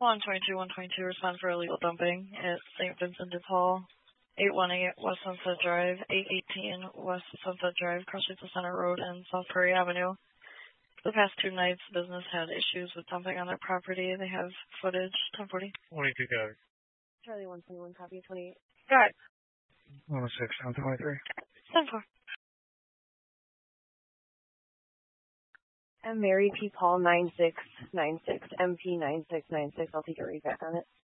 122, respond for illegal dumping at St. Vincent de Paul, 818 West Sunset Drive, 818 West Sunset Drive, Cross Streets Center Road, and South Prairie Avenue. For the past 2 nights, business had issues with dumping on their property. They have footage. 1040. 22 guys. Charlie 121, copy 28. Got it. 106, 723. 10-4. I'm Mary P. Paul 9696, MP 9696. I'll take a read back on it.